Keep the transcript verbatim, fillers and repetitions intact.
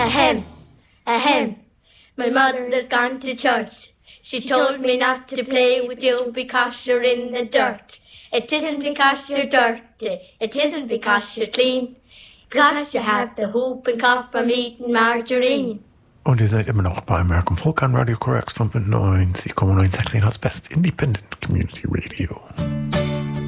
Ahem, ahem. My mother has gone to church. She told me not to play with you because you're in the dirt. It isn't because you're dirty, it isn't because you're clean, because you have the whooping cough from eating margarine. Und ihr seid immer noch bei American Folk an Radio Korax fünfundneunzig Komma neun Sachsen als Best Independent Community Radio.